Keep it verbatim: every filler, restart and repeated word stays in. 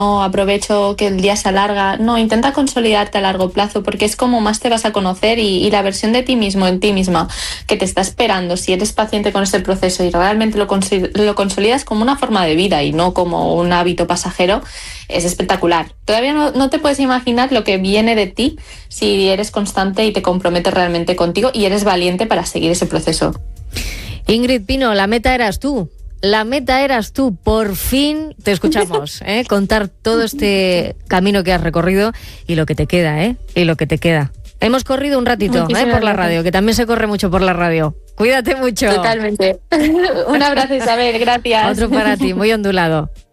no, aprovecho que el día se alarga. No, intenta consolidarte a largo plazo porque es como más te vas a conocer y, y la versión de ti mismo, en ti misma, que te está esperando, si eres paciente con este proceso y realmente lo, consi- lo consolidas como una forma de vida y no como un hábito pasajero, es espectacular. Todavía no, no te puedes imaginar lo que viene de ti si eres constante y te comprometes realmente contigo y eres valiente para seguir ese proceso. Ingrid Pino, la meta eras tú. La meta eras tú, por fin te escuchamos, ¿eh? Contar todo este camino que has recorrido y lo que te queda, ¿eh? Y lo que te queda. Hemos corrido un ratito, ¿eh? Por la radio, que también se corre mucho por la radio. Cuídate mucho. Totalmente. Un abrazo, Isabel, gracias. Otro para ti, muy ondulado.